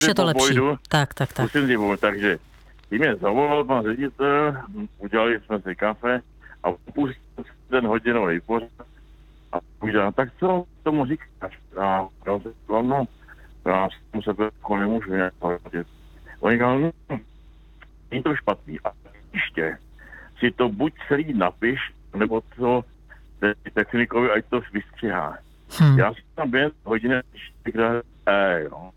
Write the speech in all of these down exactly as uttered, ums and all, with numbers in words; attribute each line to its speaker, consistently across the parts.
Speaker 1: je to lepší.
Speaker 2: Pojdu,
Speaker 1: tak, tak, tak.
Speaker 2: Musím si, takže ty mě zavolal pan ředitel, udělali jsme si kafe a pustil ten hodinový pořad a povídá, tak co tomu říkáš? A já se říkal, no, já jsem se jako nemůžu nějak poradit. On říkal, no, není to špatný. A ještě si to buď celý napiš, nebo to technikovi, ať to vystřihá. Hmm. Já jsem tam během hodiny čtyřikrát, eh, no.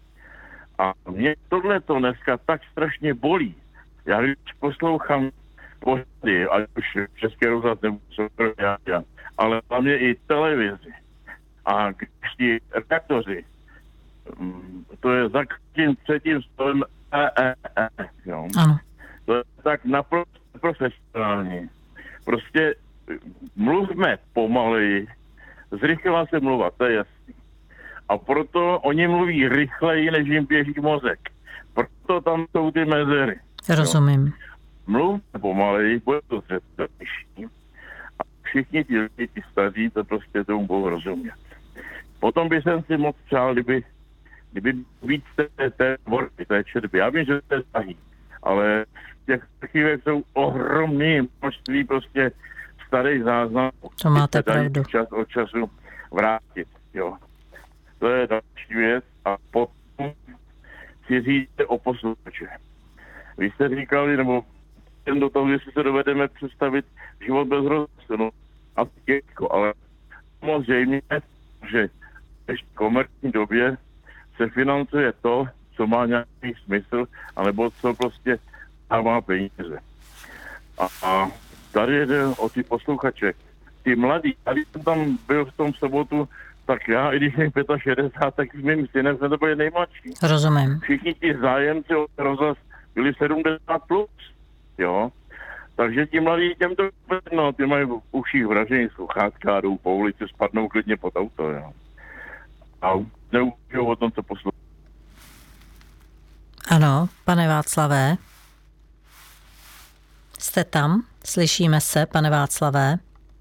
Speaker 2: A mě tohle to dneska tak strašně bolí. Já když poslouchám pořady, ať už Český rozhlas nebo já, ale hlavně i televizi. A když ti redaktoři, to je za každým třetím slovem e, e, e, jo.
Speaker 1: Ano.
Speaker 2: To je tak naprosto profesionální. Prostě mluvme pomaleji, zrychlila se mluva, to je jasný. A proto oni mluví rychleji, než jim běží mozek. Proto tam jsou ty mezery.
Speaker 1: Rozumím.
Speaker 2: Jo. Mluvme pomaleji, bude to zřetelnější. A všichni ti lidi, ti staří, to prostě tomu budou rozumět. Potom bych jsem si moc přál, kdyby, kdyby víc té, té tvorby, té četby. Já vím, že to je zahý, ale v těch archivech jsou ohromné množství prostě starých záznamů.
Speaker 1: To máte pravdu.
Speaker 2: Čas od času vrátit, jo. To je další věc a potom si říct o posluchače. Vy jste říkali, nebo jen do toho, jestli se dovedeme představit život bez rozhlasu, no a těžko, ale samozřejmě, že v komerční době se financuje to, co má nějaký smysl, anebo co prostě dává peníze. A, a tady jde o ty posluchače. Ty mladí, tady jsem tam byl v tom sobotu, tak já, i když jsem šedesát pět, tak s mým synem jsme to byli nejmladší.
Speaker 1: Rozumím.
Speaker 2: Všichni ti zájemci o rozhlas byli sedmdesát plus, jo. Takže ti mladí těm to, no, ty mají v uších vražení sluchátka a jdou po ulici, spadnou klidně pod auto, jo. A neučijou o tom, co poslouchají.
Speaker 1: Ano, pane Václavé. Jste tam? Slyšíme se, pane Václavé?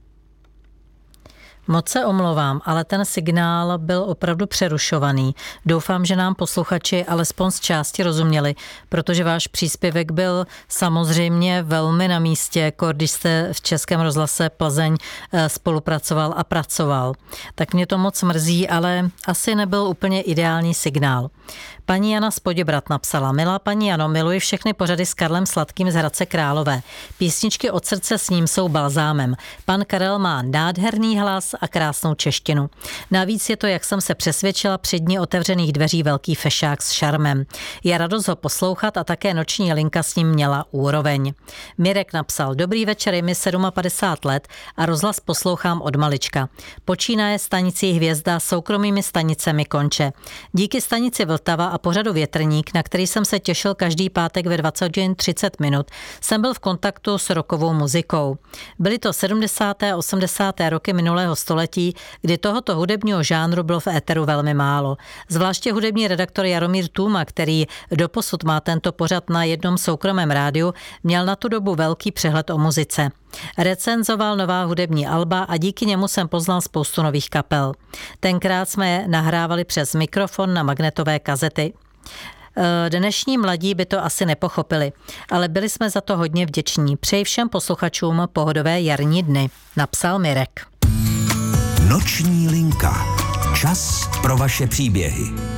Speaker 1: Moc se omlouvám, ale ten signál byl opravdu přerušovaný. Doufám, že nám posluchači alespoň z části rozuměli, protože váš příspěvek byl samozřejmě velmi na místě, jako když jste v Českém rozhlase Plzeň spolupracoval a pracoval. Tak mě to moc mrzí, ale asi nebyl úplně ideální signál. Paní Jana z Poděbrat napsala: Milá paní Jano, miluji všechny pořady s Karlem Sladkým z Hradce Králové. Písničky od srdce s ním jsou balzámem. Pan Karel má nádherný hlas a krásnou češtinu. Navíc je to, jak jsem se přesvědčila, při dni otevřených dveří velký fešák s šarmem. Je radost ho poslouchat a také noční linka s ním měla úroveň. Mirek napsal: Dobrý večer, je mi padesát sedm let a rozhlas poslouchám od malička. Počínaje stanicí Hvězda, soukromými stanicemi konče. Díky stanici Vltava a pořadu Větrník, na který jsem se těšil každý pátek ve dvacet hodin třicet minut, jsem byl v kontaktu s rockovou muzikou. Byly to sedmdesátá a osmdesátá roky minulého století, kdy tohoto hudebního žánru bylo v éteru velmi málo. Zvláště hudební redaktor Jaromír Tůma, který doposud má tento pořad na jednom soukromém rádiu, měl na tu dobu velký přehled o muzice. Recenzoval nová hudební alba a díky němu jsem poznal spoustu nových kapel. Tenkrát jsme je nahrávali přes mikrofon na magnetové kazety. Dnešní mladí by to asi nepochopili, ale byli jsme za to hodně vděční. Přeji všem posluchačům pohodové jarní dny, napsal Mirek.
Speaker 3: Noční linka. Čas pro vaše příběhy.